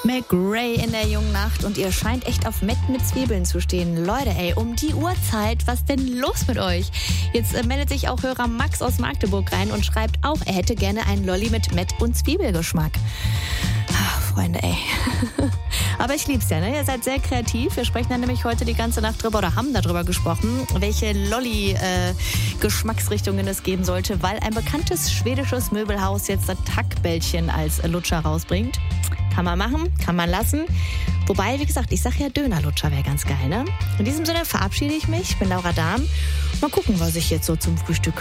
McRae in der jungen Nacht und ihr scheint echt auf Mett mit Zwiebeln zu stehen. Leute, ey, um die Uhrzeit, was denn los mit euch? Jetzt meldet sich auch Hörer Max aus Magdeburg rein und schreibt auch, er hätte gerne einen Lolli mit Mett- und Zwiebelgeschmack. Ach, Freunde, ey. Aber ich lieb's ja, ne? Ihr seid sehr kreativ. Wir sprechen dann nämlich heute die ganze Nacht drüber oder haben darüber gesprochen, welche Lolli-Geschmacksrichtungen es geben sollte, weil ein bekanntes schwedisches Möbelhaus jetzt das Hackbällchen als Lutscher rausbringt. Kann man machen, kann man lassen. Wobei, wie gesagt, ich sag ja, Dönerlutscher wäre ganz geil, ne? In diesem Sinne verabschiede ich mich. Ich bin Laura Dahm. Mal gucken, was ich jetzt so zum Frühstück